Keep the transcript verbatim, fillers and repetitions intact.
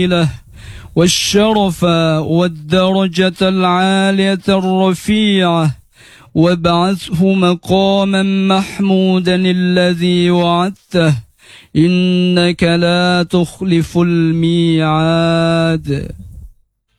له والشرف والدرجة العالية الرفيعة، وابعثه مقاما محمودا الذي وعدته، إنك لا تخلف الميعاد.